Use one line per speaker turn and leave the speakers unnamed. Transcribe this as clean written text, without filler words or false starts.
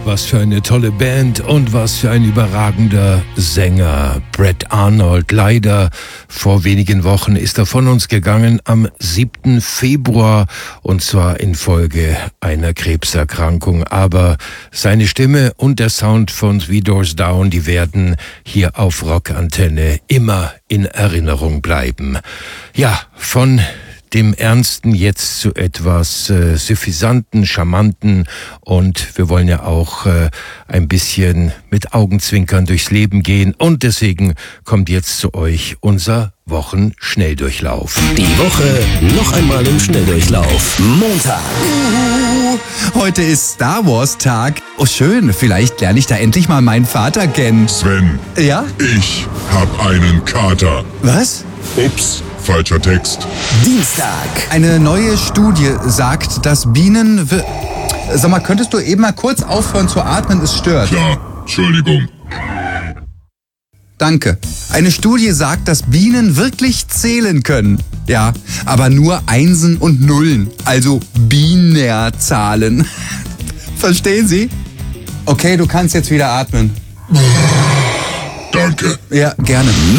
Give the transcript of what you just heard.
was für eine tolle Band und was für ein überragender Sänger. Brett Arnold. Leider vor wenigen Wochen ist er von uns gegangen am 7. Februar und zwar infolge einer Krebserkrankung. Aber seine Stimme und der Sound von Three Doors Down, die werden hier auf Rockantenne immer in Erinnerung bleiben. Ja, von dem Ernsten jetzt zu etwas suffisanten, charmanten und wir wollen ja auch ein bisschen mit Augenzwinkern durchs Leben gehen und deswegen kommt jetzt zu euch unser Wochenschnelldurchlauf.
Die Woche noch einmal im Schnelldurchlauf. Montag.
Heute ist Star Wars Tag. Oh schön, vielleicht lerne ich da endlich mal meinen Vater kennen.
Sven,
Ja?
ich hab einen Kater.
Was?
Ups, falscher Text.
Dienstag.
Eine neue Studie sagt, dass Bienen... Sag mal, könntest du eben mal kurz aufhören zu atmen? Es stört.
Klar, Entschuldigung.
Danke. Eine Studie sagt, dass Bienen wirklich zählen können. Ja, aber nur Einsen und Nullen, also Binärzahlen. Verstehen Sie? Okay, du kannst jetzt wieder atmen.
Danke.
Ja, gerne.